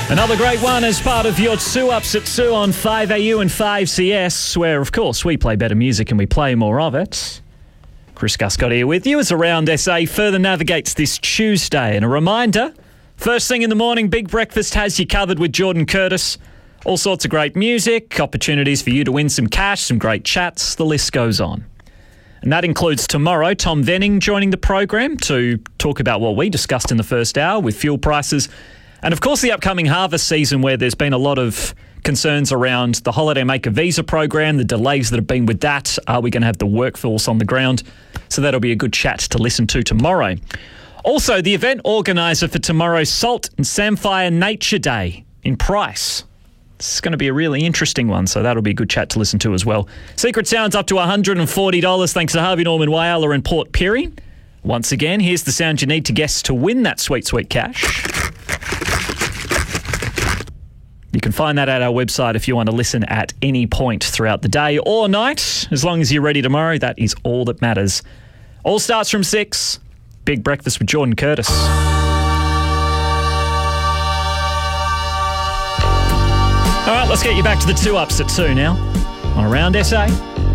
Another great one as part of your 2-Ups at 2 on 5AU and 5CS, where, of course, we play better music and we play more of it. Chris Guscott here with you as Around SA further navigates this Tuesday. And a reminder, first thing in the morning, Big Breakfast has you covered with Jordan Curtis. All sorts of great music, opportunities for you to win some cash, some great chats, the list goes on. And that includes tomorrow, Tom Venning joining the program to talk about what we discussed in the first hour with fuel prices. And of course, the upcoming harvest season where there's been a lot of concerns around the Holidaymaker visa program, the delays that have been with that. Are we going to have the workforce on the ground? So that'll be a good chat to listen to tomorrow. Also, the event organiser for tomorrow's Salt and Samphire Nature Day in Price. This is going to be a really interesting one, so that'll be a good chat to listen to as well. Secret Sound's up to $140 thanks to Harvey Norman Whyalla and Port Pirie. Once again, here's the sound you need to guess to win that sweet, sweet cash. You can find that at our website if you want to listen at any point throughout the day or night. As long as you're ready tomorrow, that is all that matters. All starts from 6. Big Breakfast with Jordan Curtis. All right, let's get you back to the 2-Ups at 2 now on Around SA.